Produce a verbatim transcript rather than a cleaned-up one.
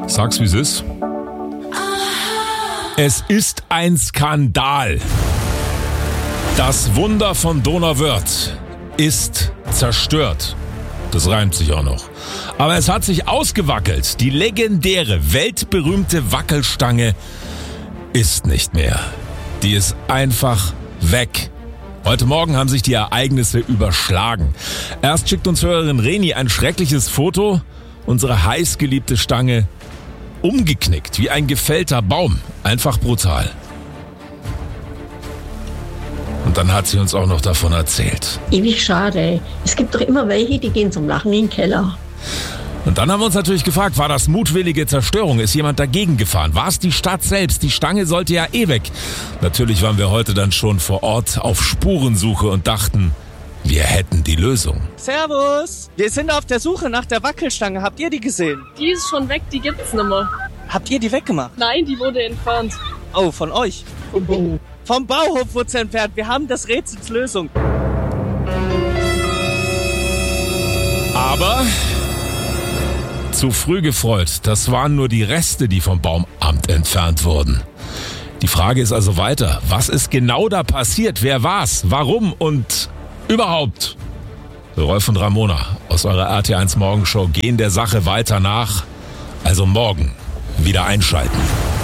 Sag's, wie es ist. Es ist ein Skandal. Das Wunder von Donauwörth ist zerstört. Das reimt sich auch noch. Aber es hat sich ausgewackelt. Die legendäre, weltberühmte Wackelstange ist nicht mehr. Die ist einfach weg. Heute Morgen haben sich die Ereignisse überschlagen. Erst schickt uns Hörerin Reni ein schreckliches Foto. Unsere heißgeliebte Stange umgeknickt, wie ein gefällter Baum. Einfach brutal. Und dann hat sie uns auch noch davon erzählt. Ewig schade. Es gibt doch immer welche, die gehen zum Lachen in den Keller. Und dann haben wir uns natürlich gefragt, war das mutwillige Zerstörung? Ist jemand dagegen gefahren? War es die Stadt selbst? Die Stange sollte ja eh weg. Natürlich waren wir heute dann schon vor Ort auf Spurensuche und dachten, wir hätten die Lösung. Servus! Wir sind auf der Suche nach der Wackelstange. Habt ihr die gesehen? Die ist schon weg, die gibt's nicht mehr. Habt ihr die weggemacht? Nein, die wurde entfernt. Oh, von euch? Oh. Vom Bauhof wurde sie entfernt. Wir haben das Rätsels Lösung. Aber zu früh gefreut. Das waren nur die Reste, die vom Baumamt entfernt wurden. Die Frage ist also weiter. Was ist genau da passiert? Wer war's? Warum? Und überhaupt? Rolf und Ramona aus eurer R T eins Morgenshow gehen der Sache weiter nach. Also morgen wieder einschalten.